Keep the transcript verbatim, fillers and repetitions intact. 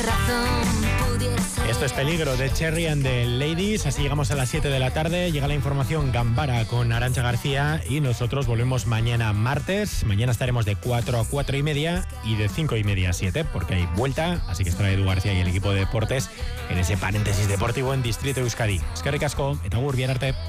Esto es Peligro de Cherry and the Ladies. Así llegamos a las siete de la tarde. Llega la información Gambara con Arantxa García y nosotros volvemos mañana martes. Mañana estaremos de cuatro a cuatro y media y de cinco y media a siete porque hay vuelta. Así que estará Edu García y el equipo de deportes en ese paréntesis deportivo en Distrito Euskadi. Eskerrik asko, eta agur, bien arte.